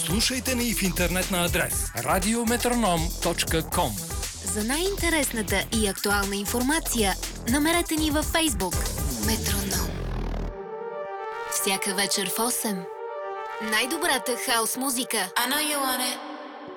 Слушайте ни в интернет на адрес radiometronom.com. За най-интересната и актуална информация намерете ни във Фейсбук Метроном. Всяка вечер в 8. Най-добрата хаус музика. I know you want it.